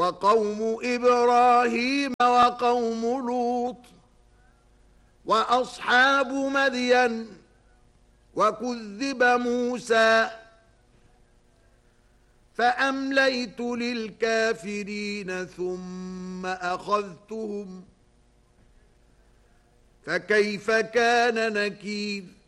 وقوم إبراهيم وقوم لوط وأصحاب مدين وكذب موسى فأمليت للكافرين ثم أخذتهم فكيف كان نكير.